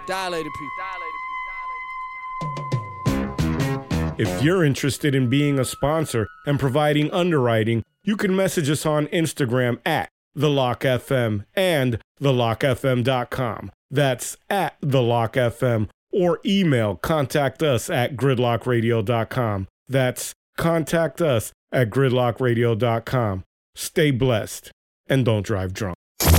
If you're interested in being a sponsor and providing underwriting, you can message us on Instagram at TheLockFM and TheLockFM.com. That's at TheLockFM, or email contact us at gridlockradio.com. That's contact us at gridlockradio.com. Stay blessed and don't drive drunk.